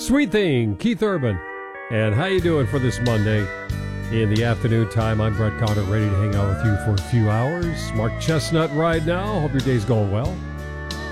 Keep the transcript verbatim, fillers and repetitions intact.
Sweet Thing, Keith Urban. And how you doing for this Monday? In the afternoon time, I'm Brett Conner, ready to hang out with you for a few hours. Mark Chestnut right now. Hope your day's going well.